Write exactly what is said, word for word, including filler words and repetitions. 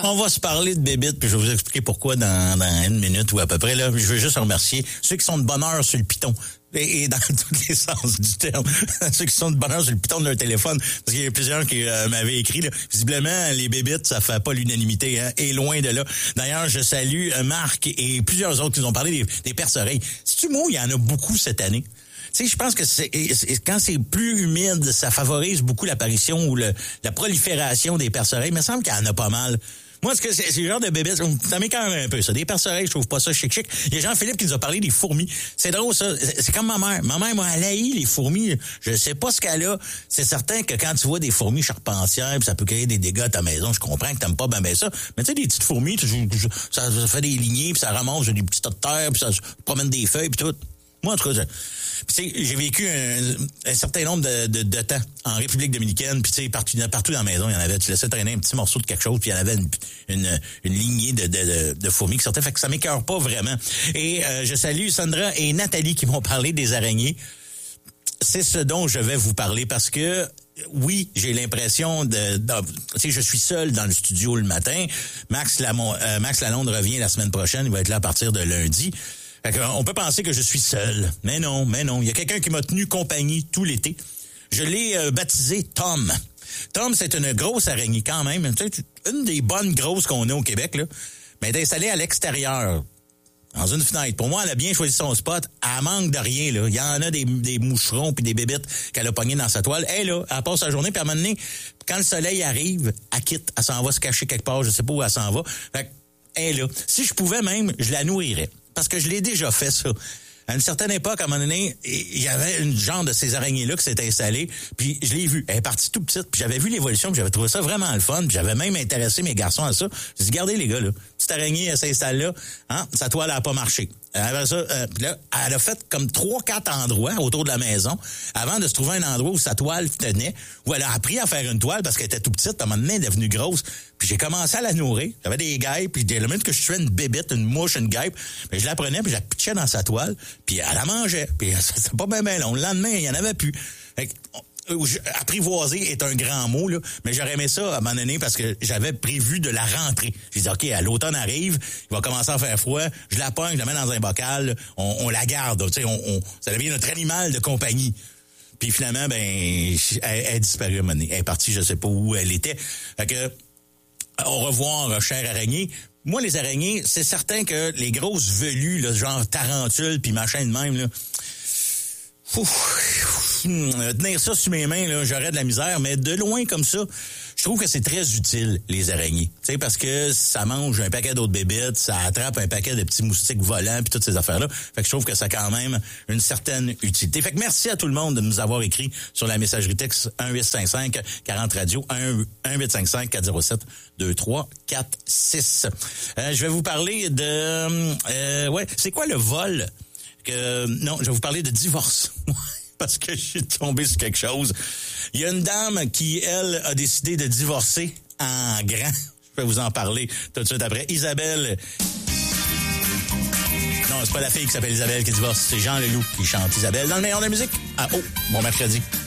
On va se parler de bébites, puis je vais vous expliquer pourquoi dans, dans une minute ou à peu près. Là, je veux juste remercier ceux qui sont de bonne heure sur le piton. Et, et dans tous les sens du terme. Ceux qui sont de bonne heure sur le piton de leur téléphone. Parce qu'il y a plusieurs qui euh, m'avaient écrit. Là. Visiblement, les bébites, ça fait pas l'unanimité. Hein, et loin de là. D'ailleurs, je salue euh, Marc et plusieurs autres qui nous ont parlé des, des perce-oreilles. Si tu mot, il y en a beaucoup cette année. Tu sais, je pense que c'est, c'est quand c'est plus humide, ça favorise beaucoup l'apparition ou le, la prolifération des perce-oreilles. Il me semble qu'il y en a pas mal. Moi, ce que c'est, c'est le genre de bébé, ça m'écoeure un peu, ça. Des perce-oreilles, je trouve pas ça chic-chic. Il y a Jean-Philippe qui nous a parlé des fourmis. C'est drôle, ça. C'est comme ma mère. Ma mère m'a haï les fourmis. Je sais pas ce qu'elle a. C'est certain que quand tu vois des fourmis charpentières, puis ça peut créer des dégâts à ta maison, je comprends que t'aimes pas ben ben ça. Mais tu sais, des petites fourmis, tu, ça, ça fait des lignées, puis ça ramasse des petits tas de terre, puis ça promène des feuilles, puis tout. Moi, en tout cas, j'ai vécu un, un certain nombre de, de, de temps en République dominicaine, puis tu sais, partout, partout dans la maison, il y en avait, tu laissais traîner un petit morceau de quelque chose, puis il y en avait une, une, une lignée de, de, de, de fourmis qui sortaient, fait que ça m'écoeure pas vraiment. Et euh, je salue Sandra et Nathalie qui m'ont parlé des araignées. C'est ce dont je vais vous parler parce que oui, j'ai l'impression de, de tu sais, je suis seul dans le studio le matin. Max Lamont, euh, Max Lalonde revient la semaine prochaine, il va être là à partir de lundi. On peut penser que je suis seul. Mais non, mais non. Il y a quelqu'un qui m'a tenu compagnie tout l'été. Je l'ai euh, baptisé Tom. Tom, c'est une grosse araignée quand même. Tu sais, une des bonnes grosses qu'on a au Québec, là. Mais elle est installée à l'extérieur, dans une fenêtre. Pour moi, elle a bien choisi son spot. Elle manque de rien, là. Il y en a des, des moucherons puis des bébites qu'elle a pognées dans sa toile. Elle, là, elle passe sa journée, puis à un moment donné, quand le soleil arrive, elle quitte. Elle s'en va se cacher quelque part. Je sais pas où elle s'en va. Fait elle, là. Si je pouvais même, je la nourrirais. Parce que je l'ai déjà fait, ça. À une certaine époque, à un moment donné, il y avait une genre de ces araignées-là qui s'était installée, puis je l'ai vue. Elle est partie tout petite, puis j'avais vu l'évolution, puis j'avais trouvé ça vraiment le fun, puis j'avais même intéressé mes garçons à ça. J'ai dit, regardez les gars, là, petite araignée, elle s'installe là, hein, sa toile n'a pas marché. Après ça, euh, là, elle a fait comme trois, quatre endroits autour de la maison avant de se trouver un endroit où sa toile tenait, où elle a appris à faire une toile parce qu'elle était tout petite, à un moment donné, elle est devenue grosse. Puis j'ai commencé à la nourrir. J'avais des guêpes, puis le même que je tuais une bébite, une mouche, une guêpe, mais je la prenais, puis je la pitchais dans sa toile, puis elle la mangeait. Puis c'est pas bien bien long. Le lendemain, il y en avait plus. Fait que, apprivoiser est un grand mot, là, mais j'aurais aimé ça à un moment donné parce que j'avais prévu de la rentrer. J'ai dit, OK, à l'automne arrive, il va commencer à faire froid, je la pogne, je la mets dans un bocal, on, on la garde, tu sais, on, on, ça devient notre animal de compagnie. Puis finalement, ben, elle, elle a disparu à un moment donné. Elle est partie, je sais pas où elle était. Fait que, au revoir, chère araignée. Moi, les araignées, c'est certain que les grosses velues, là, genre tarentules puis machin de même, là, Ouf, tenir ça sur mes mains, là, j'aurais de la misère, mais de loin comme ça, je trouve que c'est très utile, les araignées. Tu sais, parce que ça mange un paquet d'autres bébites, ça attrape un paquet de petits moustiques volants, puis toutes ces affaires-là. Fait que je trouve que ça a quand même une certaine utilité. Fait que merci à tout le monde de nous avoir écrit sur la messagerie texte un huit cinq cinq quarante radio, un huit cinq cinq quatre zéro sept deux trois quatre six. Euh, je vais vous parler de... Euh, ouais, c'est quoi le vol? Que, non, je vais vous parler de divorce. Parce que je suis tombé sur quelque chose. Il y a une dame qui, elle, a décidé de divorcer en grand. Je vais vous en parler tout de suite après. Isabelle. Non, c'est pas la fille qui s'appelle Isabelle qui divorce. C'est Jean Leloup qui chante Isabelle dans le meilleur de la musique. Ah, oh, bon mercredi.